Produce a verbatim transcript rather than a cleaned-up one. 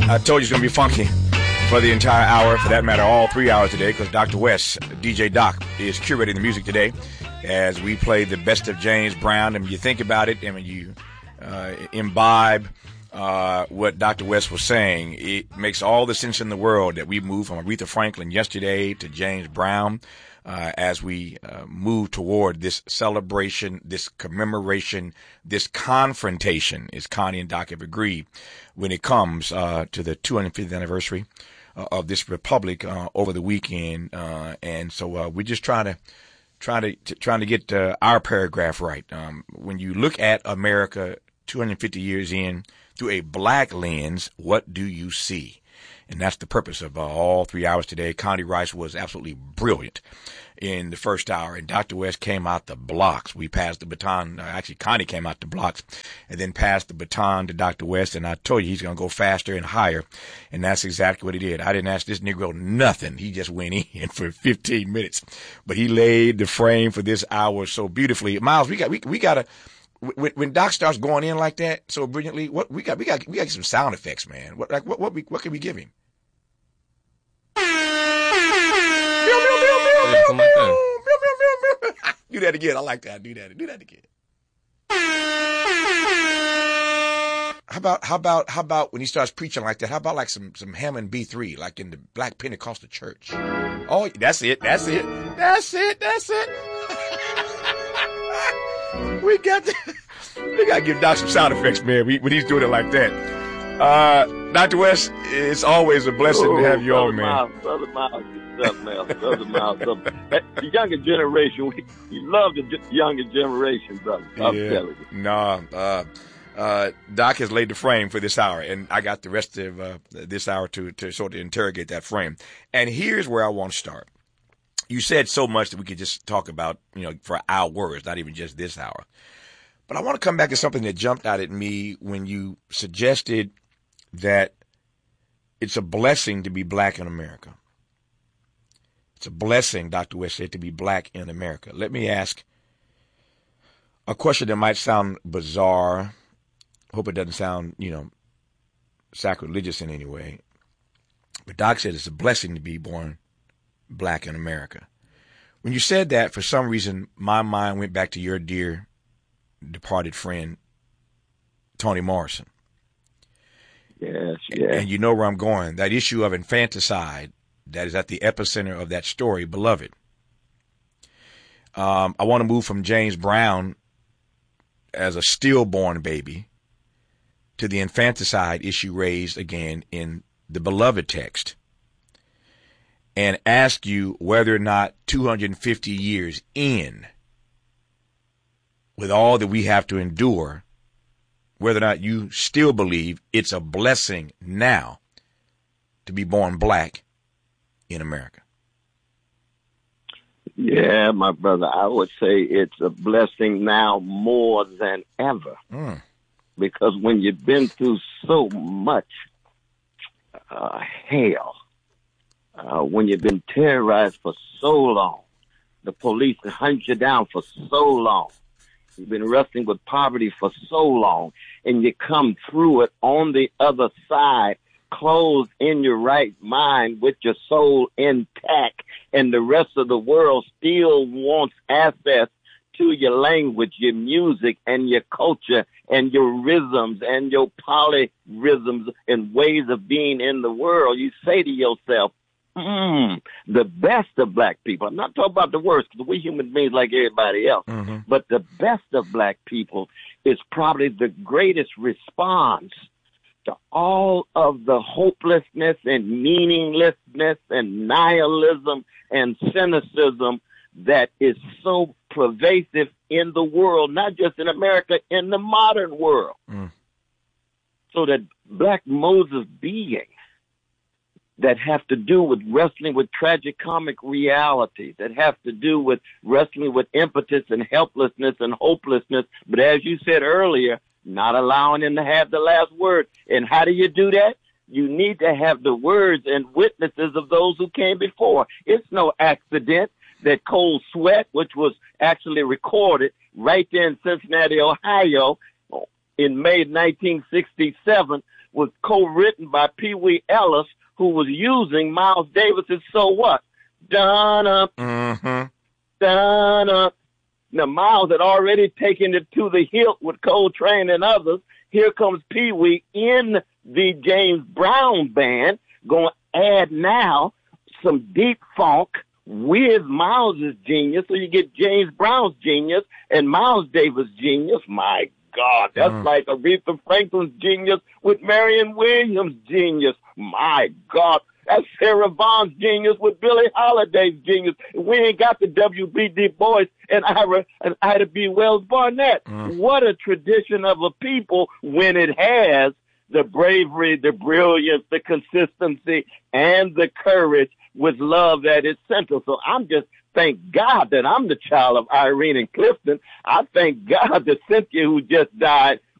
I told you it's going to be funky for the entire hour, for that matter, all three hours today, because Doctor West, D J Doc, is curating the music today as we play the best of James Brown. And when you think about it, and when you uh, imbibe uh, what Doctor West was saying, it makes all the sense in the world that we moved from Aretha Franklin yesterday to James Brown. Uh, as we uh, move toward this celebration, this commemoration, this confrontation, as Connie and Doc have agreed, when it comes uh, to the two hundred fiftieth anniversary uh, of this republic uh, over the weekend. Uh, and so uh, we're just trying to trying to, to trying to get uh, our paragraph right. Um, when you look at America two hundred fifty years in through a black lens, what do you see? And that's the purpose of uh, all three hours today. Connie Rice was absolutely brilliant in the first hour, and Doctor West came out the blocks. We passed the baton. Uh, actually, Connie came out the blocks and then passed the baton to Doctor West, and I told you he's going to go faster and higher, and that's exactly what he did. I didn't ask this Negro nothing. He just went in for fifteen minutes, but he laid the frame for this hour so beautifully. Miles, we got we we got to. When, when Doc starts going in like that so brilliantly, what we got, we got, we got to get some sound effects, man. What, like, what, what, we, what can we give him? Do that again. I like that. Do that. Do that again. How about, how about, how about when he starts preaching like that? How about like some, some Hammond B three, like in the Black Pentecostal Church? Oh, that's it. That's it. That's it. That's it. We got to, we got to give Doc some sound effects, man, we, when he's doing it like that. Uh, Doctor West, it's always a blessing oh, to have you on, man. Miles, Brother Miles, what's up, man? Brother Miles, the younger generation, we, we love the younger generation, brother. I'm yeah, telling you. Nah, uh, uh, Doc has laid the frame for this hour, and I got the rest of uh, this hour to, to sort of interrogate that frame. And here's where I want to start. You said so much that we could just talk about, you know, for hours, not even just this hour. But I want to come back to something that jumped out at me when you suggested that it's a blessing to be black in America. It's a blessing, Doctor West said, to be black in America. Let me ask a question that might sound bizarre. Hope it doesn't sound, you know, sacrilegious in any way. But Doc said it's a blessing to be born black in America. When you said that, for some reason, my mind went back to your dear departed friend, Toni Morrison. Yes, yes. And you know where I'm going. That issue of infanticide that is at the epicenter of that story, Beloved. Um, I want to move from James Brown as a stillborn baby to the infanticide issue raised again in the Beloved text, and ask you whether or not two hundred fifty years in, with all that we have to endure, whether or not you still believe it's a blessing now to be born black in America. Yeah, my brother, I would say it's a blessing now more than ever. Mm. Because when you've been through so much uh, hell, Uh, when you've been terrorized for so long, the police hunt you down for so long, you've been wrestling with poverty for so long, and you come through it on the other side, clothed in your right mind with your soul intact, and the rest of the world still wants access to your language, your music, and your culture, and your rhythms, and your polyrhythms and ways of being in the world. You say to yourself, Mm, the best of black people. I'm not talking about the worst, because we're human beings like everybody else. Mm-hmm. But the best of black people is probably the greatest response to all of the hopelessness and meaninglessness and nihilism and cynicism that is so pervasive in the world, not just in America, in the modern world. Mm. So that black modes of being that have to do with wrestling with tragicomic reality, that have to do with wrestling with impotence and helplessness and hopelessness. But as you said earlier, not allowing him to have the last word. And how do you do that? You need to have the words and witnesses of those who came before. It's no accident that Cold Sweat, which was actually recorded right there in Cincinnati, Ohio, in May nineteen sixty-seven, was co-written by Pee Wee Ellis, who was using Miles Davis's So What? Donna, Mm-hmm. Donna. Now, Miles had already taken it to the hilt with Coltrane and others. Here comes Pee Wee in the James Brown band, going to add now some deep funk with Miles' genius, so you get James Brown's genius and Miles Davis' genius. My God, that's mm. like Aretha Franklin's genius with Marion Williams' genius. My God, that's Sarah Vaughan's genius with Billie Holiday's genius. We ain't got the W B Du Bois and Ira and Ida B. Wells Barnett. Mm. What a tradition of a people when it has the bravery, the brilliance, the consistency, and the courage with love at its center. So I'm just thank God that I'm the child of Irene and Clifton. I thank God that Cynthia, who just died,